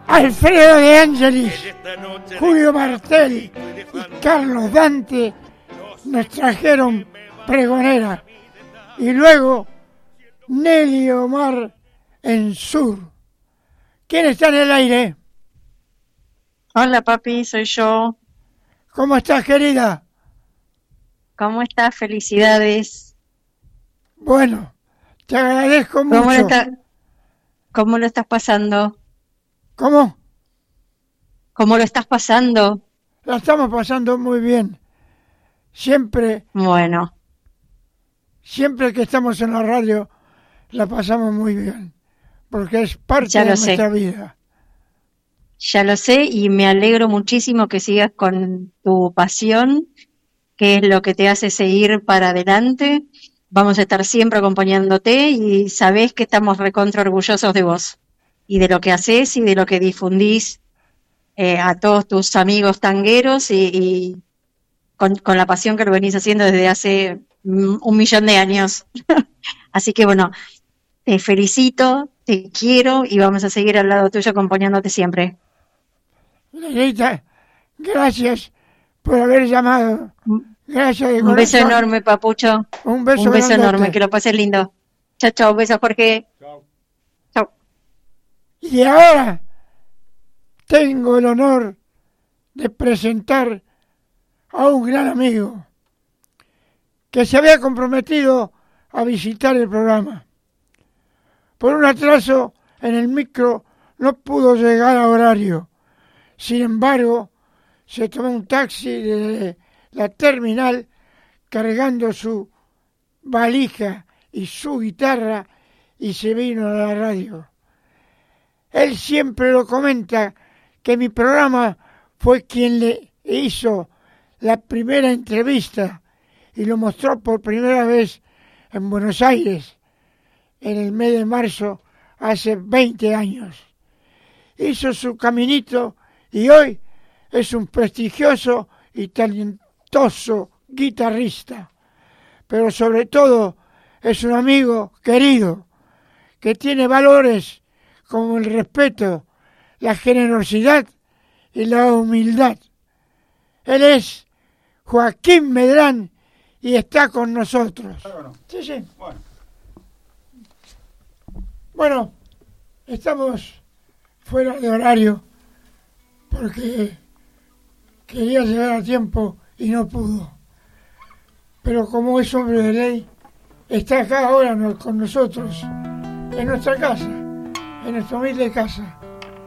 Alfredo de Ángelis, Julio Martel y Carlos Dante nos trajeron Pregonera. Y luego Nelly Omar en Sur. ¿Quién está en el aire? Hola papi, soy yo. ¿Cómo estás, querida? ¿Cómo estás? Felicidades. Bueno, te agradezco mucho. ¿Cómo lo estás pasando? ¿Cómo? ¿Cómo lo estás pasando? La estamos pasando muy bien. Siempre que estamos en la radio, la pasamos muy bien. Porque es parte de nuestra vida. Ya lo sé y me alegro muchísimo que sigas con tu pasión, que es lo que te hace seguir para adelante. Vamos a estar siempre acompañándote y sabés que estamos recontra orgullosos de vos y de lo que haces y de lo que difundís a todos tus amigos tangueros y con la pasión que lo venís haciendo desde hace 1.000.000 de años. Así que bueno, te felicito, te quiero y vamos a seguir al lado tuyo acompañándote siempre. Lelita, gracias por haber llamado. Gracias de corazón. Un beso enorme, papucho. Un beso enorme, que lo pases lindo. Chao, chao, besos, Jorge. Chao. Y ahora tengo el honor de presentar a un gran amigo que se había comprometido a visitar el programa. Por un atraso en el micro no pudo llegar a horario. Sin embargo, se tomó un taxi de la terminal cargando su valija y su guitarra y se vino a la radio. Él siempre lo comenta que mi programa fue quien le hizo la primera entrevista y lo mostró por primera vez en Buenos Aires en el mes de marzo hace 20 años. Hizo su caminito y hoy es un prestigioso y talentoso guitarrista, pero sobre todo es un amigo querido que tiene valores como el respeto, la generosidad y la humildad. Él es Joaquín Medrán y está con nosotros. Sí. Bueno, estamos fuera de horario porque quería llegar a tiempo y no pudo. Pero como es hombre de ley, está acá ahora con nosotros, en nuestra casa, en nuestra humilde casa.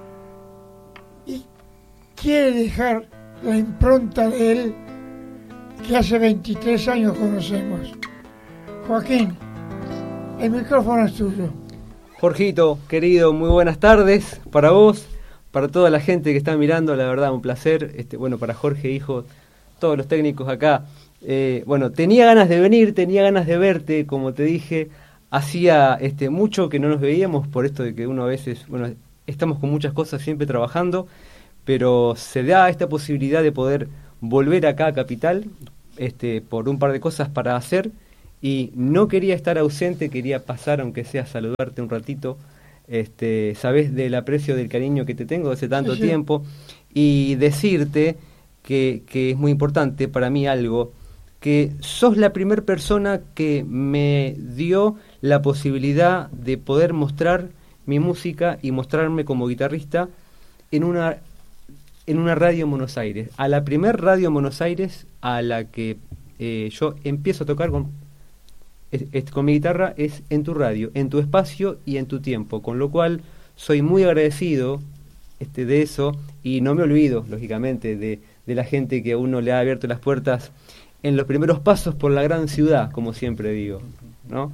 Y quiere dejar la impronta de él que hace 23 años conocemos. Joaquín, el micrófono es tuyo. Jorgito, querido, muy buenas tardes para vos, para toda la gente que está mirando, la verdad, un placer. Para Jorge, hijo, todos los técnicos acá. Tenía ganas de venir, tenía ganas de verte, como te dije, hacía mucho que no nos veíamos, por esto de que uno a veces, estamos con muchas cosas siempre trabajando, pero se da esta posibilidad de poder volver acá a Capital, por un par de cosas para hacer, y no quería estar ausente, quería pasar, aunque sea saludarte un ratito, sabés del aprecio, del cariño que te tengo hace tanto tiempo, y decirte que es muy importante para mí algo, que sos la primera persona que me dio la posibilidad de poder mostrar mi música y mostrarme como guitarrista en una radio en Buenos Aires. A la primer radio en Buenos Aires a la que yo empiezo a tocar con mi guitarra es en tu radio, en tu espacio y en tu tiempo, con lo cual soy muy agradecido de eso y no me olvido, lógicamente, de la gente que a uno le ha abierto las puertas en los primeros pasos por la gran ciudad, como siempre digo, ¿no?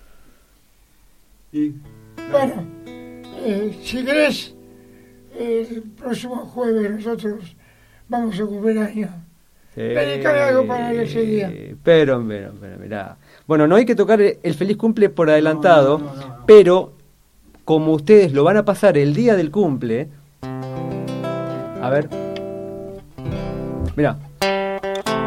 Y bueno, si querés, el próximo jueves nosotros vamos a cumplir años. Dedicar algo para ese día. Pero, mirá. Bueno, no hay que tocar el feliz cumple por adelantado, no. Pero como ustedes lo van a pasar el día del cumple, a ver, mirá.